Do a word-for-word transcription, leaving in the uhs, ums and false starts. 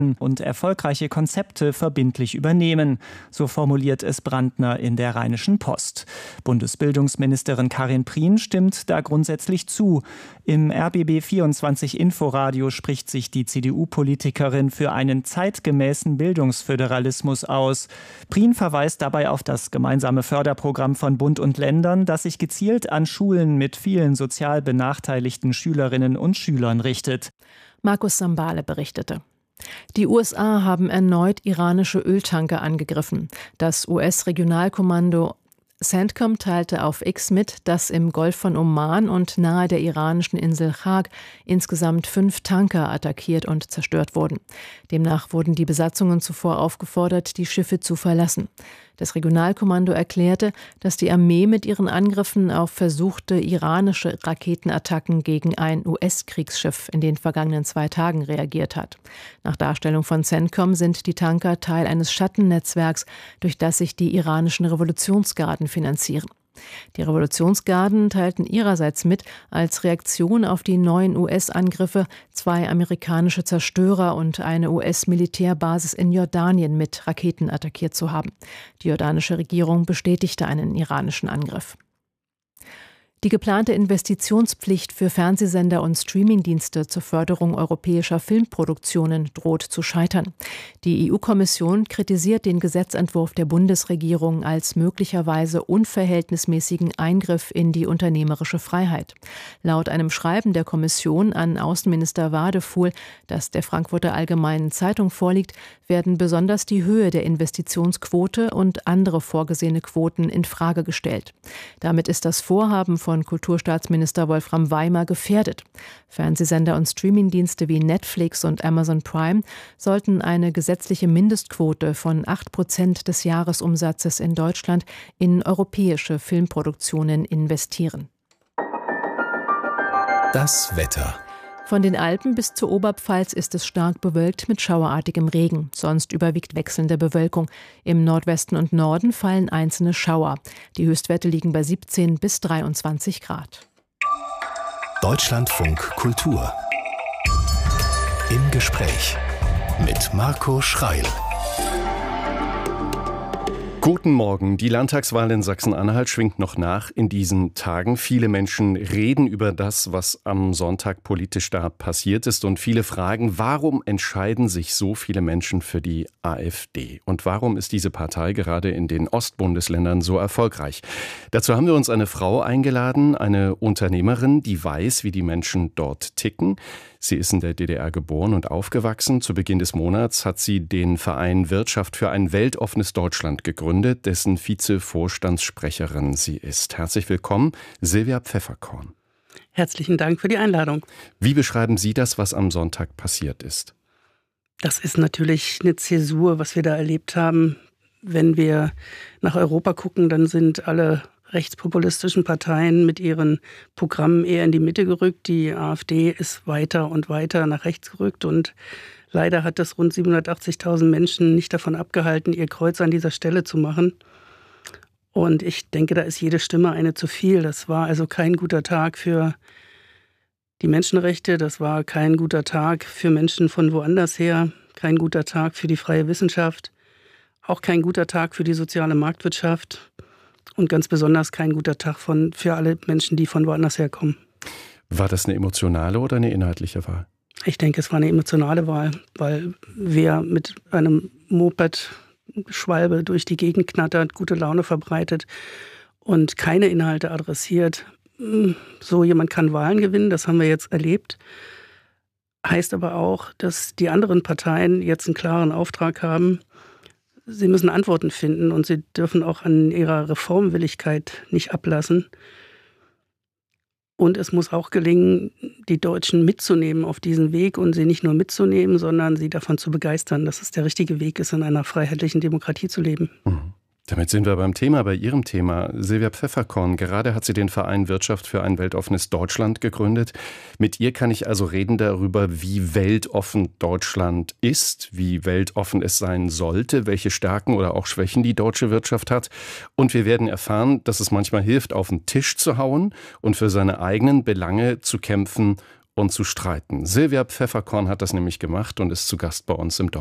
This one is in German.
und erfolgreiche Konzepte verbindlich übernehmen. So formuliert es Brandner in der Rheinischen Post. Bundesbildungsministerin Karin Prien stimmt da grundsätzlich zu. Im R B B vierundzwanzig Inforadio spricht sich die C D U-Politikerin für einen zeitgemäßen Bildungsföderalismus aus. Prien verweist dabei auf das gemeinsame Förderprogramm von Bund und Ländern, das sich gezielt an Schulen mit vielen sozial benachteiligten Schülerinnen und Schülern richtet. Markus Sambale berichtete. Die U S A haben erneut iranische Öltanker angegriffen. Das U S-Regionalkommando CENTCOM teilte auf X mit, dass im Golf von Oman und nahe der iranischen Insel Chag insgesamt fünf Tanker attackiert und zerstört wurden. Demnach wurden die Besatzungen zuvor aufgefordert, die Schiffe zu verlassen. Das Regionalkommando erklärte, dass die Armee mit ihren Angriffen auf versuchte iranische Raketenattacken gegen ein U S-Kriegsschiff in den vergangenen zwei Tagen reagiert hat. Nach Darstellung von CENTCOM sind die Tanker Teil eines Schattennetzwerks, durch das sich die iranischen Revolutionsgarden finanzieren. Die Revolutionsgarden teilten ihrerseits mit, als Reaktion auf die neuen U S-Angriffe zwei amerikanische Zerstörer und eine U S-Militärbasis in Jordanien mit Raketen attackiert zu haben. Die jordanische Regierung bestätigte einen iranischen Angriff. Die geplante Investitionspflicht für Fernsehsender und Streamingdienste zur Förderung europäischer Filmproduktionen droht zu scheitern. Die E U-Kommission kritisiert den Gesetzentwurf der Bundesregierung als möglicherweise unverhältnismäßigen Eingriff in die unternehmerische Freiheit. Laut einem Schreiben der Kommission an Außenminister Wadefuhl, das der Frankfurter Allgemeinen Zeitung vorliegt, werden besonders die Höhe der Investitionsquote und andere vorgesehene Quoten in Frage gestellt. Damit ist das Vorhaben von von Kulturstaatsminister Wolfram Weimer gefährdet. Fernsehsender und Streamingdienste wie Netflix und Amazon Prime sollten eine gesetzliche Mindestquote von acht Prozent des Jahresumsatzes in Deutschland in europäische Filmproduktionen investieren. Das Wetter. Von den Alpen bis zur Oberpfalz ist es stark bewölkt mit schauerartigem Regen. Sonst überwiegt wechselnde Bewölkung. Im Nordwesten und Norden fallen einzelne Schauer. Die Höchstwerte liegen bei siebzehn bis dreiundzwanzig Grad. Deutschlandfunk Kultur. Im Gespräch mit Marco Schreil. Guten Morgen. Die Landtagswahl in Sachsen-Anhalt schwingt noch nach in diesen Tagen. Viele Menschen reden über das, was am Sonntag politisch da passiert ist. Und viele fragen, warum entscheiden sich so viele Menschen für die AfD? Und warum ist diese Partei gerade in den Ostbundesländern so erfolgreich? Dazu haben wir uns eine Frau eingeladen, eine Unternehmerin, die weiß, wie die Menschen dort ticken. Sie ist in der D D R geboren und aufgewachsen. Zu Beginn des Monats hat sie den Verein Wirtschaft für ein weltoffenes Deutschland gegründet, dessen Vize-Vorstandssprecherin sie ist. Herzlich willkommen, Silvia Pfefferkorn. Herzlichen Dank für die Einladung. Wie beschreiben Sie das, was am Sonntag passiert ist? Das ist natürlich eine Zäsur, was wir da erlebt haben. Wenn wir nach Europa gucken, dann sind alle rechtspopulistischen Parteien mit ihren Programmen eher in die Mitte gerückt. Die AfD ist weiter und weiter nach rechts gerückt und leider hat das rund siebenhundertachtzigtausend Menschen nicht davon abgehalten, ihr Kreuz an dieser Stelle zu machen. Und ich denke, da ist jede Stimme eine zu viel. Das war also kein guter Tag für die Menschenrechte, das war kein guter Tag für Menschen von woanders her, kein guter Tag für die freie Wissenschaft, auch kein guter Tag für die soziale Marktwirtschaft. Und ganz besonders kein guter Tag von, für alle Menschen, die von woanders herkommen. War das eine emotionale oder eine inhaltliche Wahl? Ich denke, es war eine emotionale Wahl, weil wer mit einem Moped Schwalbe durch die Gegend knattert, gute Laune verbreitet und keine Inhalte adressiert, so jemand kann Wahlen gewinnen, das haben wir jetzt erlebt. Heißt aber auch, dass die anderen Parteien jetzt einen klaren Auftrag haben. Sie müssen Antworten finden und sie dürfen auch an ihrer Reformwilligkeit nicht ablassen. Und es muss auch gelingen, die Deutschen mitzunehmen auf diesen Weg und sie nicht nur mitzunehmen, sondern sie davon zu begeistern, dass es der richtige Weg ist, in einer freiheitlichen Demokratie zu leben. Mhm. Damit sind wir beim Thema, bei Ihrem Thema. Silvia Pfefferkorn, gerade hat sie den Verein Wirtschaft für ein weltoffenes Deutschland gegründet. Mit ihr kann ich also reden darüber, wie weltoffen Deutschland ist, wie weltoffen es sein sollte, welche Stärken oder auch Schwächen die deutsche Wirtschaft hat. Und wir werden erfahren, dass es manchmal hilft, auf den Tisch zu hauen und für seine eigenen Belange zu kämpfen und zu streiten. Silvia Pfefferkorn hat das nämlich gemacht und ist zu Gast bei uns im